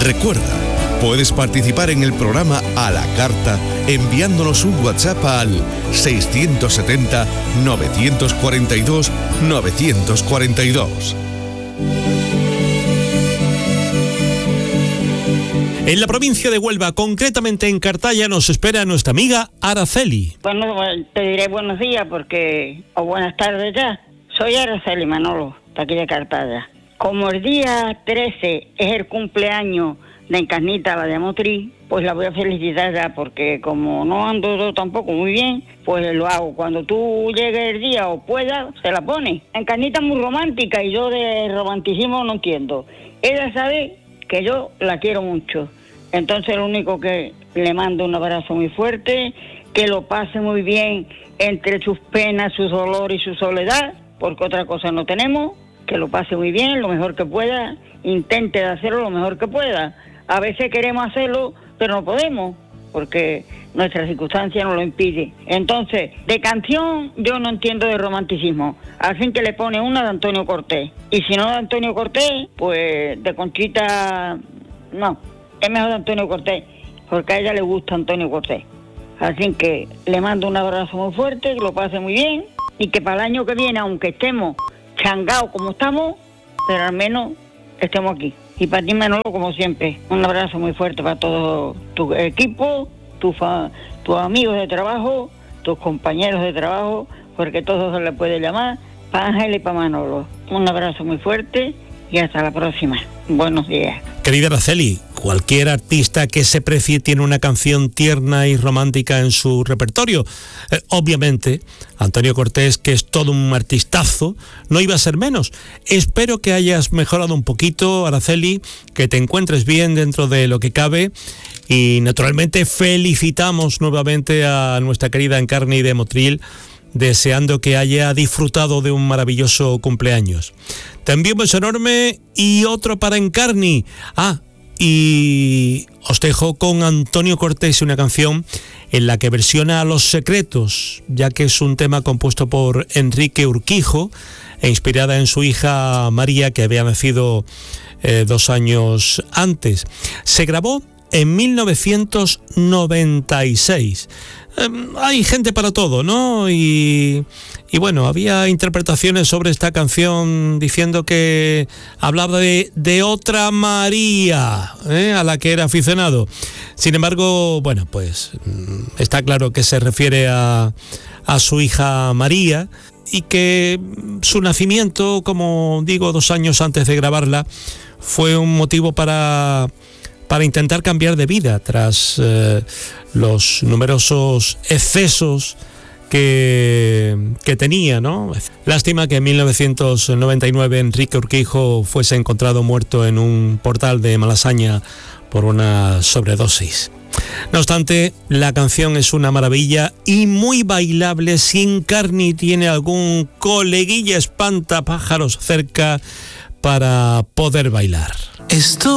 Recuerda, puedes participar en el programa a la carta enviándonos un WhatsApp al 670 942 942. En la provincia de Huelva, concretamente en Cartaya, nos espera nuestra amiga Araceli. Bueno, te diré buenos días o buenas tardes ya. Soy Araceli Manolo, de aquí de Cartaya. Como el día 13 es el cumpleaños de Encarnita Vallamotriz, pues la voy a felicitar ya, porque como no ando yo tampoco muy bien, pues lo hago. Cuando tú llegues el día o puedas, se la pone. Encarnita es muy romántica y yo de romanticismo no entiendo. Ella sabe que yo la quiero mucho. Entonces lo único que le mando un abrazo muy fuerte, que lo pase muy bien entre sus penas, su dolor y su soledad, porque otra cosa no tenemos, que lo pase muy bien, lo mejor que pueda, intente de hacerlo lo mejor que pueda. A veces queremos hacerlo, pero no podemos, porque nuestra circunstancia nos lo impide. Entonces, de canción yo no entiendo de romanticismo. Al fin que le pone una de Antonio Cortés. Y si no de Antonio Cortés, pues de Conchita, no. Es mejor de Antonio Cortés, porque a ella le gusta Antonio Cortés. Así que le mando un abrazo muy fuerte, que lo pase muy bien, y que para el año que viene, aunque estemos changados como estamos, pero al menos estemos aquí. Y para ti, Manolo, como siempre, un abrazo muy fuerte para todo tu equipo, tus amigos de trabajo, tus compañeros de trabajo, porque todos se le puede llamar, para Ángel y para Manolo. Un abrazo muy fuerte y hasta la próxima. Buenos días. Querida Araceli, cualquier artista que se precie tiene una canción tierna y romántica en su repertorio. Obviamente, Antonio Cortés, que es todo un artistazo, no iba a ser menos. Espero que hayas mejorado un poquito, Araceli, que te encuentres bien dentro de lo que cabe. Y naturalmente felicitamos nuevamente a nuestra querida Encarni de Motril, deseando que haya disfrutado de un maravilloso cumpleaños. Te envío un beso enorme y otro para Encarni. Y os dejo con Antonio Cortés, una canción en la que versiona Los Secretos, ya que es un tema compuesto por Enrique Urquijo e inspirada en su hija María, que había nacido 2 años antes. Se grabó en 1996. Hay gente para todo, ¿no? Y bueno, había interpretaciones sobre esta canción diciendo que hablaba de otra María, a la que era aficionado. Sin embargo, bueno, pues está claro que se refiere a su hija María, y que su nacimiento, como digo, 2 años antes de grabarla, fue un motivo para intentar cambiar de vida tras los numerosos excesos que tenía, ¿no? Lástima que en 1999 Enrique Urquijo fuese encontrado muerto en un portal de Malasaña por una sobredosis. No obstante, la canción es una maravilla y muy bailable. Si Encarni tiene algún coleguilla espantapájaros cerca para poder bailar.